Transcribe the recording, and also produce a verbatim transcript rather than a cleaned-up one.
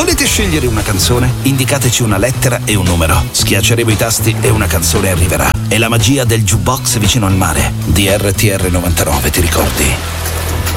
Volete scegliere una canzone? Indicateci una lettera e un numero. Schiacceremo i tasti e una canzone arriverà. È la magia del jukebox vicino al mare. D R T R novantanove, ti ricordi?